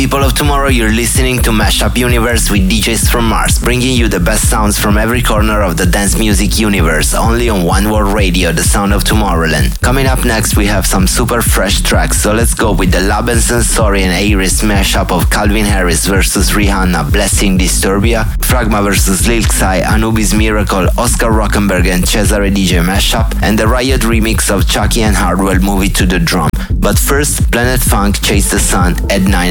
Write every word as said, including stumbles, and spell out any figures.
People of tomorrow, you're listening to Mashup Universe with D Js from Mars, bringing you the best sounds from every corner of the dance music universe, only on One World Radio, the sound of Tomorrowland. Coming up next, we have some super fresh tracks, so let's go with the Laben Sensori and Iris mashup of Calvin Harris versus Rihanna, Blessing Disturbia, Fragma versus Lil Xy, Anubis Miracle, Oscar Rockenberg and Cesare D J mashup, and the Riot remix of Chucky and Hardwell, Move It to the Drum. But first, Planet Funk, Chase the Sun at nine